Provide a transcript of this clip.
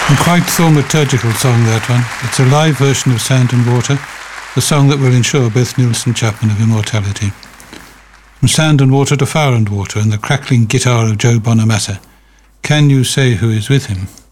And quite thaumaturgical song, that one. It's a live version of Sand and Water, the song that will ensure Beth Nielsen Chapman of immortality. From Sand and Water to Fire and Water and the crackling guitar of Joe Bonamassa. Can you say who is with him?